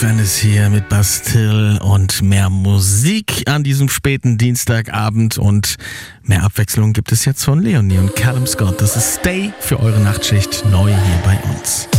Dennis hier mit Bastille und mehr Musik an diesem späten Dienstagabend und mehr Abwechslung gibt es jetzt von Leonie und Callum Scott. Das ist Stay für eure Nachtschicht neu hier bei uns.